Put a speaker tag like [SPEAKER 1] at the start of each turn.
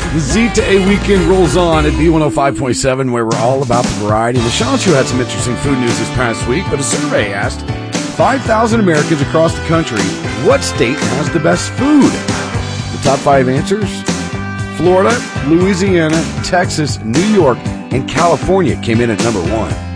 [SPEAKER 1] The Z to A weekend rolls on at B105.7, where we're all about the variety. The Sean Show had some interesting food news this past week, but a survey asked 5,000 Americans across the country, what state has the best food? The top 5 answers: Florida, Louisiana, Texas, New York, and California came in at number 1.